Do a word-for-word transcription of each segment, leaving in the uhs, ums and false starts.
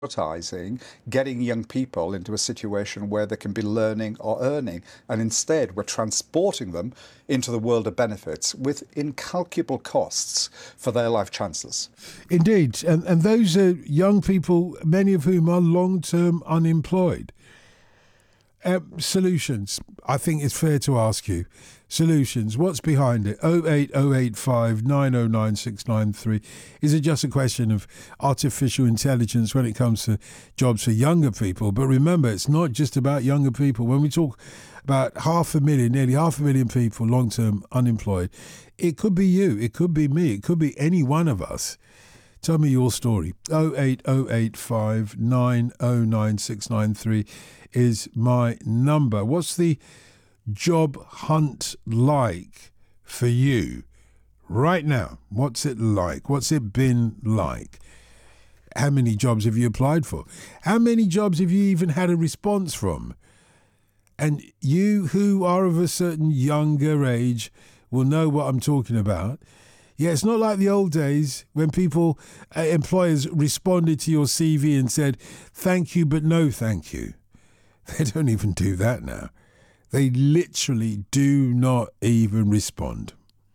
prioritizing getting young people into a situation where they can be learning or earning. And instead, we're transporting them into the world of benefits with incalculable costs for their life chances. Indeed. And, and those are young people, many of whom are long-term unemployed. Uh, solutions, I think it's fair to ask you. Solutions, what's behind it? oh eight oh eight five nine oh nine six nine three. Is it just a question of artificial intelligence when it comes to jobs for younger people? But remember, it's not just about younger people. When we talk about half a million, nearly half a million people long-term unemployed, it could be you, it could be me, it could be any one of us. Tell me your story. oh eight oh eight five nine oh nine six nine three is my number. What's the job hunt like for you right now? What's it like? What's it been like? How many jobs have you applied for? How many jobs have you even had a response from? And you who are of a certain younger age will know what I'm talking about. Yeah, it's not like the old days when people, uh, employers responded to your C V and said, thank you, but no thank you. They don't even do that now. They literally do not even respond.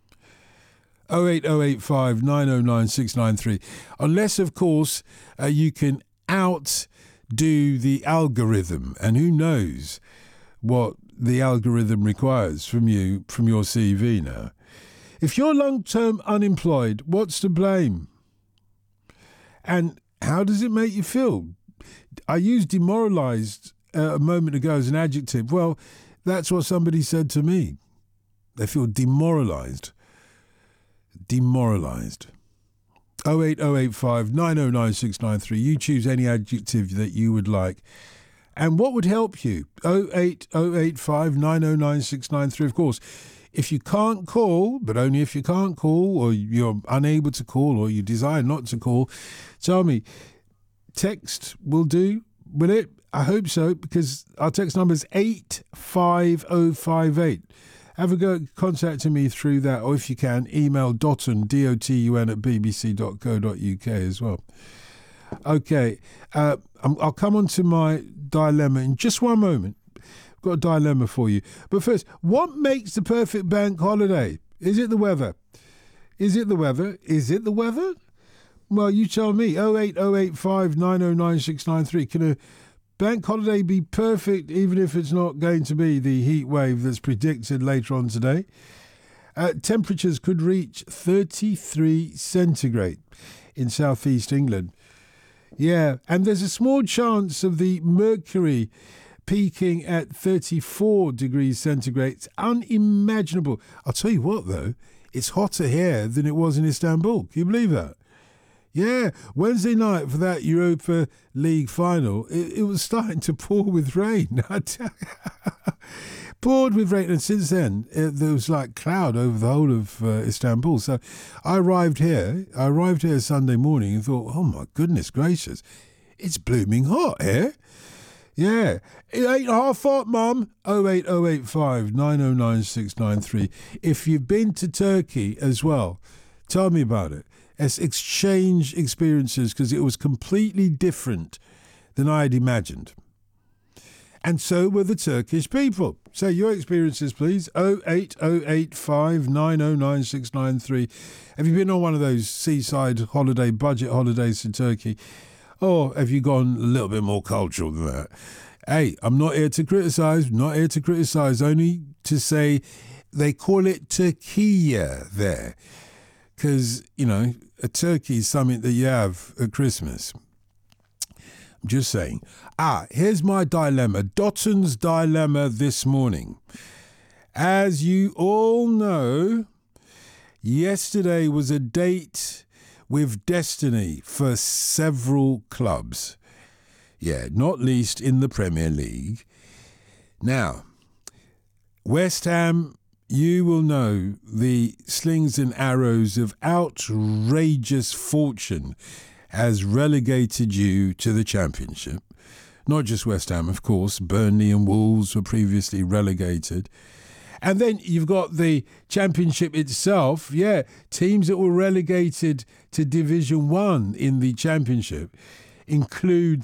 oh eight oh eight five nine oh nine six nine three. Unless, of course, uh, you can outdo the algorithm. And who knows what the algorithm requires from you, from your C V now. If you're long-term unemployed, what's to blame? And how does it make you feel? I used demoralised uh, a moment ago as an adjective. Well, that's what somebody said to me. They feel demoralised. Demoralised. oh eight oh eight five nine oh nine six nine three. You choose any adjective that you would like. And what would help you? oh eight oh eight five nine oh nine six nine three, of course. If you can't call, but only if you can't call, or you're unable to call, or you desire not to call, tell me, text will do, will it? I hope so, because our text number is eight five oh five eight. Have a go at contacting me through that, or if you can, email dotun, D O T U N, at b b c dot co dot u k as well. Okay, uh, I'll come on to my dilemma in just one moment. Got a dilemma for you. But first, what makes the perfect bank holiday? Is it the weather? Is it the weather? Is it the weather? Well, you tell me. oh eight oh eight five nine oh nine six nine three. Can a bank holiday be perfect even if it's not going to be the heat wave that's predicted later on today? Uh, temperatures could reach thirty-three centigrade in southeast England. Yeah, and there's a small chance of the mercury peaking at thirty-four degrees centigrade. It's unimaginable. I'll tell you what, though, it's hotter here than it was in Istanbul. Can you believe that? Yeah, Wednesday night for that Europa League final, it, it was starting to pour with rain. Poured with rain, and since then, it, there was like cloud over the whole of uh, Istanbul. So I arrived here, I arrived here Sunday morning and thought, oh my goodness gracious, it's blooming hot here. Yeah, it ain't half hot, Mum. oh eight oh eight five nine oh nine six nine three. If you've been to Turkey as well, tell me about it. Let's exchange experiences, because it was completely different than I had imagined. And so were the Turkish people. So your experiences, please. oh eight oh eight five nine oh nine six nine three. Have you been on one of those seaside holiday, budget holidays to Turkey? Or have you gone a little bit more cultural than that? Hey, I'm not here to criticise, not here to criticise, only to say they call it Turkiya there. Because, you know, a turkey is something that you have at Christmas. I'm just saying. Ah, here's my dilemma. Dotun's dilemma this morning. As you all know, yesterday was a date with destiny for several clubs. Yeah, not least in the Premier League. Now, West Ham, you will know the slings and arrows of outrageous fortune has relegated you to the Championship. Not just West Ham, of course. Burnley and Wolves were previously relegated. And then you've got the Championship itself. Yeah, teams that were relegated to Division One in the Championship include